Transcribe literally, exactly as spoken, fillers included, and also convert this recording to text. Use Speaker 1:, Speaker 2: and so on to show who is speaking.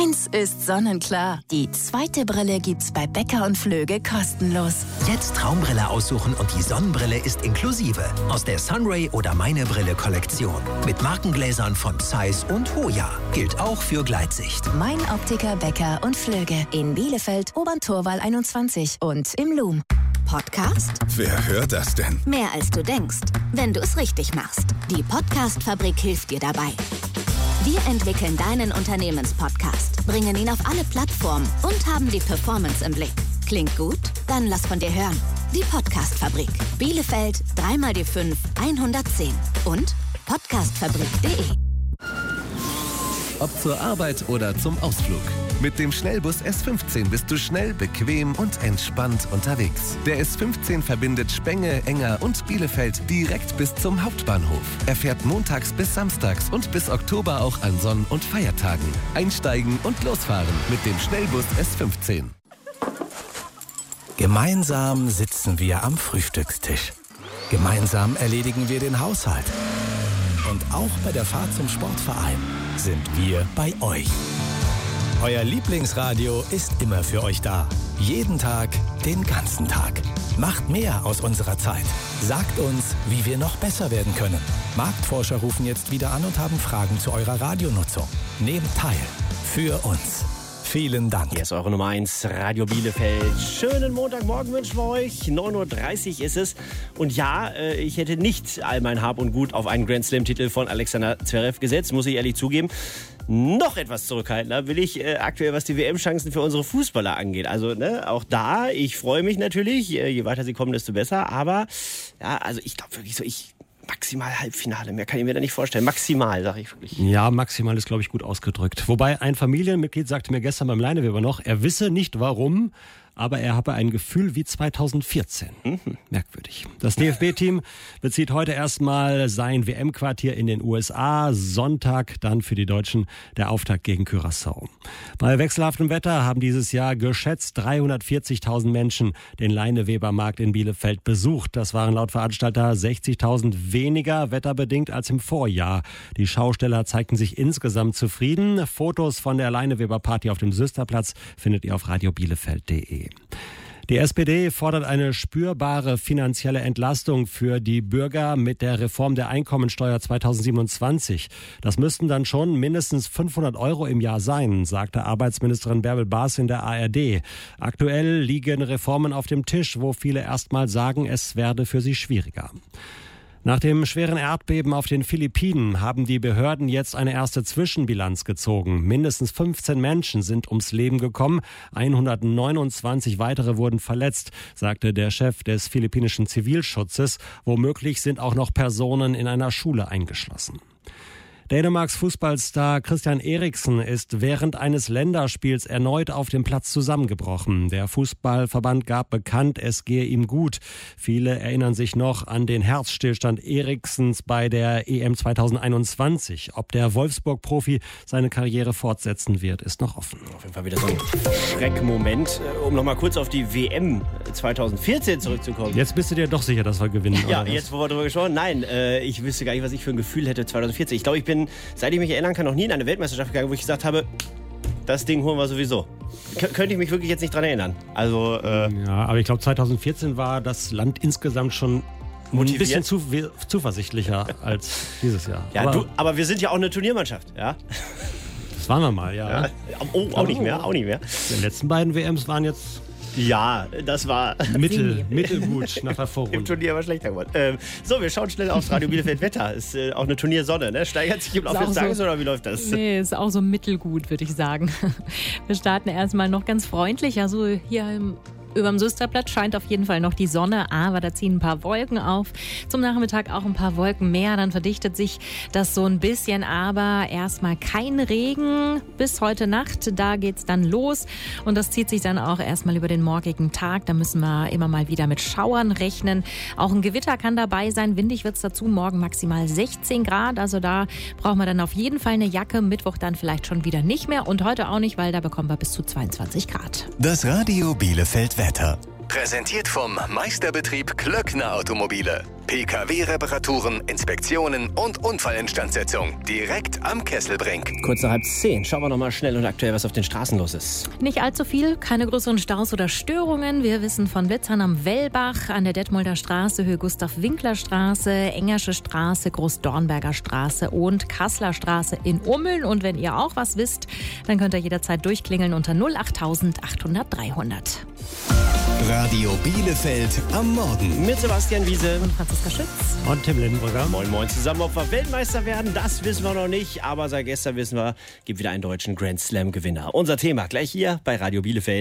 Speaker 1: Eins ist sonnenklar. Die zweite Brille gibt's bei Becker und Flöge kostenlos.
Speaker 2: Jetzt Traumbrille aussuchen und die Sonnenbrille ist inklusive. Aus der Sunray oder Meine Brille Kollektion. Mit Markengläsern von Zeiss und Hoya. Gilt auch für Gleitsicht.
Speaker 1: Mein Optiker Becker und Flöge. In Bielefeld, Oberntorwall einundzwanzig und im Loom.
Speaker 3: Podcast?
Speaker 4: Wer hört das denn?
Speaker 3: Mehr als du denkst, wenn du es richtig machst. Die Podcast-Fabrik hilft dir dabei. Wir entwickeln deinen Unternehmenspodcast, bringen ihn auf alle Plattformen und haben die Performance im Blick. Klingt gut? Dann lass von dir hören. Die Podcast-Fabrik. Bielefeld, drei mal die fünf, hundertzehn. Und podcastfabrik punkt de.
Speaker 5: Ob zur Arbeit oder zum Ausflug. Mit dem Schnellbus S fünfzehn bist du schnell, bequem und entspannt unterwegs. Der S fünfzehn verbindet Spenge, Enger und Bielefeld direkt bis zum Hauptbahnhof. Er fährt montags bis samstags und bis Oktober auch an Sonn- und Feiertagen. Einsteigen und losfahren mit dem Schnellbus S fünfzehn.
Speaker 6: Gemeinsam sitzen wir am Frühstückstisch. Gemeinsam erledigen wir den Haushalt. Und auch bei der Fahrt zum Sportverein sind wir bei euch. Euer Lieblingsradio ist immer für euch da. Jeden Tag, den ganzen Tag. Macht mehr aus unserer Zeit. Sagt uns, wie wir noch besser werden können. Marktforscher rufen jetzt wieder an und haben Fragen zu eurer Radionutzung. Nehmt teil. Für uns. Vielen Dank.
Speaker 7: Hier ist eure Nummer eins, Radio Bielefeld. Schönen Montagmorgen wünschen wir euch. neun Uhr dreißig ist es. Und ja, ich hätte nicht all mein Hab und Gut auf einen Grand Slam-Titel von Alexander Zverev gesetzt, muss ich ehrlich zugeben. Noch etwas zurückhaltender will ich äh, aktuell, was die W M-Chancen für unsere Fußballer angeht. Also ne, auch da, ich freue mich natürlich. Äh, je weiter sie kommen, desto besser. Aber ja, also ich glaube wirklich so, ich... Maximal Halbfinale, mehr kann ich mir da nicht vorstellen. Maximal, sage ich wirklich.
Speaker 8: Ja, maximal ist, glaube ich, gut ausgedrückt. Wobei ein Familienmitglied sagte mir gestern beim Leineweber noch, er wisse nicht warum, aber er habe ein Gefühl wie zweitausendvierzehn. Mhm. Merkwürdig. Das D F B-Team bezieht heute erstmal sein W M-Quartier in den U S A. Sonntag dann für die Deutschen der Auftakt gegen Curaçao. Bei wechselhaftem Wetter haben dieses Jahr geschätzt dreihundertvierzigtausend Menschen den Leineweber-Markt in Bielefeld besucht. Das waren laut Veranstalter sechzigtausend weniger wetterbedingt als im Vorjahr. Die Schausteller zeigten sich insgesamt zufrieden. Fotos von der Leineweber-Party auf dem Sösterplatz findet ihr auf radio bielefeld punkt de. Die S P D fordert eine spürbare finanzielle Entlastung für die Bürger mit der Reform der Einkommensteuer zweitausendsiebenundzwanzig. Das müssten dann schon mindestens fünfhundert Euro im Jahr sein, sagte Arbeitsministerin Bärbel Baas in der A R D. Aktuell liegen Reformen auf dem Tisch, wo viele erstmal sagen, es werde für sie schwieriger. Nach dem schweren Erdbeben auf den Philippinen haben die Behörden jetzt eine erste Zwischenbilanz gezogen. Mindestens fünfzehn Menschen sind ums Leben gekommen, hundertneunundzwanzig weitere wurden verletzt, sagte der Chef des philippinischen Zivilschutzes. Womöglich sind auch noch Personen in einer Schule eingeschlossen. Dänemarks Fußballstar Christian Eriksen ist während eines Länderspiels erneut auf dem Platz zusammengebrochen. Der Fußballverband gab bekannt, es gehe ihm gut. Viele erinnern sich noch an den Herzstillstand Eriksens bei der E M zweitausendeinundzwanzig. Ob der Wolfsburg-Profi seine Karriere fortsetzen wird, ist noch offen.
Speaker 7: Auf jeden Fall wieder so ein Schreckmoment, um noch mal kurz auf die W M zweitausendvierzehn zurückzukommen.
Speaker 8: Jetzt bist du dir doch sicher, dass wir gewinnen,
Speaker 7: Ja,
Speaker 8: oder was?
Speaker 7: Jetzt, wo wir drüber gesprochen Nein, äh, ich wüsste gar nicht, was ich für ein Gefühl hätte zweitausendvierzehn. Ich glaube, ich bin seit ich mich erinnern kann, noch nie in eine Weltmeisterschaft gegangen, wo ich gesagt habe, das Ding holen wir sowieso. K- könnte ich mich wirklich jetzt nicht dran erinnern. Also, äh
Speaker 8: ja, aber ich glaube, zweitausendvierzehn war das Land insgesamt schon motiviert. Ein bisschen zu, zuversichtlicher als dieses Jahr.
Speaker 7: Ja,
Speaker 8: aber,
Speaker 7: du, aber wir sind ja auch eine Turniermannschaft, ja?
Speaker 8: Das waren wir mal, ja.
Speaker 7: ja. Oh, auch nicht mehr, auch nicht mehr.
Speaker 8: Die letzten beiden W Ms waren jetzt...
Speaker 7: Ja, das war
Speaker 8: Mittel, mittelgut nach der Vorrunde.
Speaker 7: Im Turnier war schlechter geworden. Ähm, so, wir schauen schnell aufs Radio Bielefeld Wetter. Ist äh, auch eine Turniersonne, ne? Steigert sich im Laufe des Tages so, oder wie läuft das?
Speaker 9: Nee, ist auch so mittelgut, würde ich sagen. Wir starten erstmal noch ganz freundlich. Also hier im Über dem Sösterplatz scheint auf jeden Fall noch die Sonne, aber da ziehen ein paar Wolken auf. Zum Nachmittag auch ein paar Wolken mehr, dann verdichtet sich das so ein bisschen, aber erstmal kein Regen bis heute Nacht. Da geht's dann los und das zieht sich dann auch erstmal über den morgigen Tag. Da müssen wir immer mal wieder mit Schauern rechnen. Auch ein Gewitter kann dabei sein. Windig wird's dazu, morgen maximal sechzehn Grad. Also da brauchen wir dann auf jeden Fall eine Jacke. Mittwoch dann vielleicht schon wieder nicht mehr und heute auch nicht, weil da bekommen wir bis zu zweiundzwanzig Grad.
Speaker 6: Das Radio Bielefeld Wetter. Präsentiert vom Meisterbetrieb Klöckner Automobile.
Speaker 4: P K W-Reparaturen, Inspektionen und Unfallinstandsetzung. Direkt am Kesselbrink.
Speaker 7: Kurz nach halb zehn. Schauen wir noch mal schnell und aktuell, was auf den Straßen los ist.
Speaker 9: Nicht allzu viel, keine größeren Staus oder Störungen. Wir wissen von Blitzern am Wellbach, an der Detmolder Straße, Höhe Gustav-Winkler-Straße, Engersche Straße, Großdornberger Straße und Kasseler Straße in Ummeln. Und wenn ihr auch was wisst, dann könnt ihr jederzeit durchklingeln unter null acht achthundert dreihundert.
Speaker 4: Radio Bielefeld am Morgen.
Speaker 7: Mit Sebastian Wiese
Speaker 9: und Franziska Schütz
Speaker 8: und Tim Lindenbrücker.
Speaker 7: Moin Moin zusammen. Ob wir Weltmeister werden, das wissen wir noch nicht. Aber seit gestern wissen wir, gibt wieder einen deutschen Grand Slam Gewinner. Unser Thema gleich hier bei Radio Bielefeld.